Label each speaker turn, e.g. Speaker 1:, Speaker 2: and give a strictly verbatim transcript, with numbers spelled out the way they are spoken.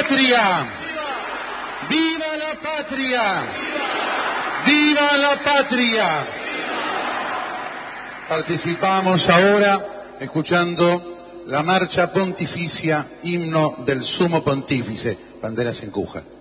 Speaker 1: patria! ¡Viva la patria! ¡Viva la patria! Participamos ahora escuchando la marcha pontificia, himno del sumo pontífice, banderas en Cuja.